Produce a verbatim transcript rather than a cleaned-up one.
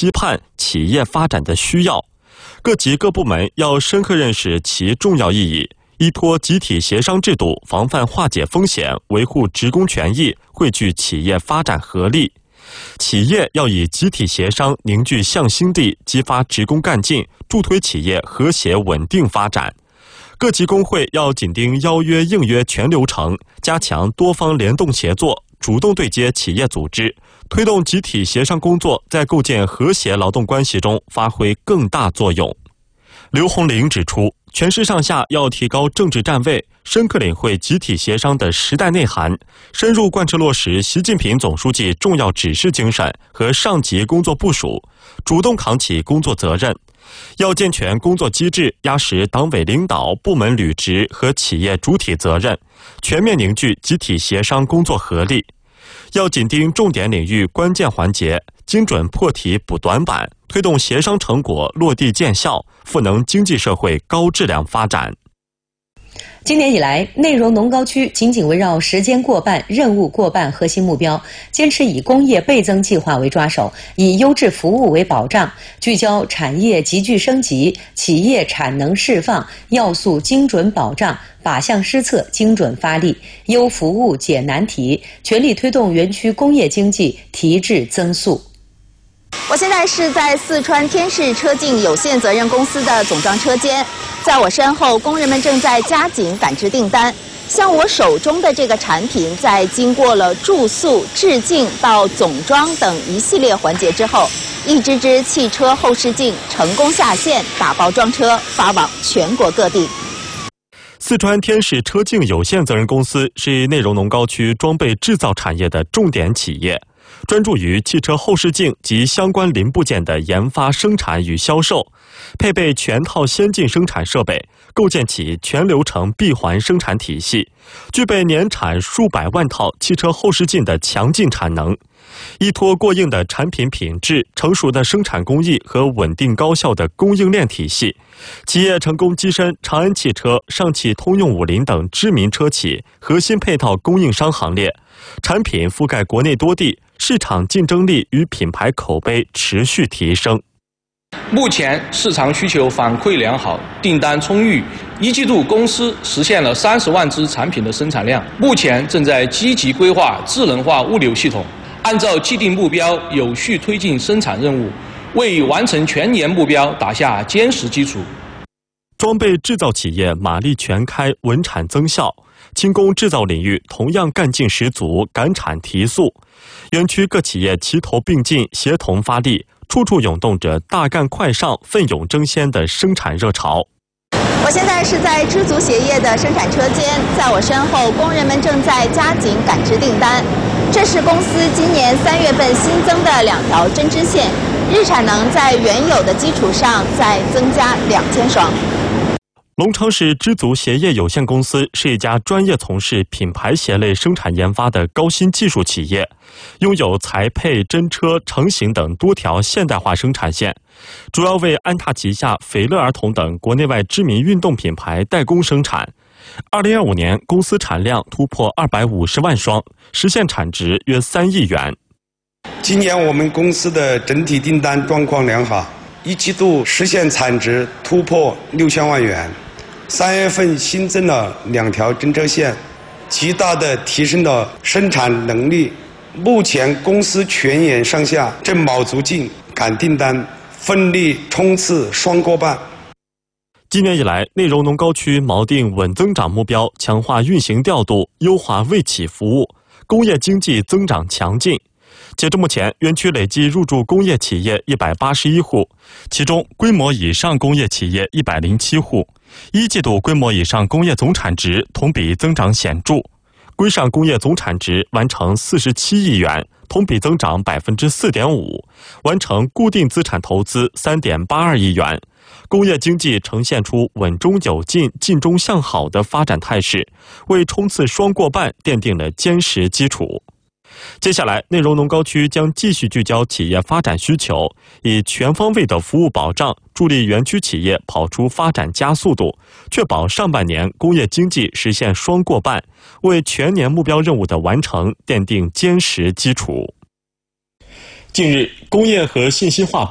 期盼企业发展的需要。各级各部门要深刻认识其重要意义，依托集体协商制度，防范化解风险，维护职工权益，汇聚企业发展合力。企业要以集体协商凝聚向心力，激发职工干劲，助推企业和谐稳定发展。各级工会要紧盯邀约应约全流程，加强多方联动协作，主动对接企业组织，推动集体协商工作在构建和谐劳动关系中发挥更大作用。刘洪林指出，全市上下要提高政治站位，深刻领会集体协商的时代内涵，深入贯彻落实习近平总书记重要指示精神和上级工作部署，主动扛起工作责任。要健全工作机制，压实党委领导、部门履职和企业主体责任，全面凝聚集体协商工作合力。要紧盯重点领域关键环节，精准破题补短板，推动协商成果落地见效，赋能经济社会高质量发展。 今年以来，内容农高区紧紧围绕时间过半、任务过半核心目标，坚持以工业倍增计划为抓手，以优质服务为保障，聚焦产业急剧升级、企业产能释放要素精准保障，靶向施策精准发力，优服务解难题，全力推动园区工业经济提质增速。 我现在是在四川天仕车镜有限责任公司的总装车间，在我身后，工人们正在加紧赶制订单。像我手中的这个产品，在经过了注塑、制镜到总装等一系列环节之后，一支支汽车后视镜成功下线，打包装车发往全国各地。 四川天仕车镜有限责任公司是内容农高区装备制造产业的重点企业，专注于汽车后视镜及相关零部件的研发、生产与销售，配备全套先进生产设备，构建起全流程闭环生产体系，具备年产数百万套汽车后视镜的强劲产能。依托过硬的产品品质、成熟的生产工艺和稳定高效的供应链体系，企业成功跻身长安汽车、上汽通用五菱等知名车企核心配套供应商行列，产品覆盖国内多地，市场竞争力与品牌口碑持续提升。 目前市场需求反馈良好，订单充裕。一季度公司实现了三十万只产品的生产量，目前正在积极规划智能化物流系统，按照既定目标有序推进生产任务，为完成全年目标打下坚实基础。 装备制造企业马力全开，稳产增效，轻工制造领域同样干劲十足，赶产提速。园区各企业齐头并进，协同发力，处处涌动着大干快上、奋勇争先的生产热潮。 我现在是在知足鞋业的生产车间，在我身后，工人们正在加紧赶制订单。这是公司今年三月份新增的两条针织线，日产能在原有的基础上再增加两千双。 龙昌市知足鞋业有限公司是一家专业从事品牌鞋类生产研发的高新技术企业，拥有裁配、真车、成型等多条现代化生产线，主要为安踏旗下斐乐儿童等国内外知名运动品牌代工生产。二零二五年，公司产量突破二百五十万双，实现产值约三亿元。 今年我们公司的整体订单状况良好，一季度实现产值突破六千万元。三月份新增了两条针车线，极大的提升了生产能力。目前公司全员上下正卯足劲赶订单，奋力冲刺双过半。 今年以来，内容农高区锚定稳增长目标，强化运行调度，优化卫企服务，工业经济增长强劲。截至目前，园区累计入驻工业企业一百八十一户，其中规模以上工业企业一百零七户。一季度规模以上工业总产值同比增长显著，规上工业总产值完成四十七亿元，同比增长百分之四点五，完成固定资产投资三点八二亿元。工业经济呈现出稳中有进、进中向好的发展态势，为冲刺双过半奠定了坚实基础。接下来，内容农高区将继续聚焦企业发展需求，以全方位的服务保障，助力园区企业跑出发展加速度，确保上半年工业经济实现双过半，为全年目标任务的完成奠定坚实基础。近日，工业和信息化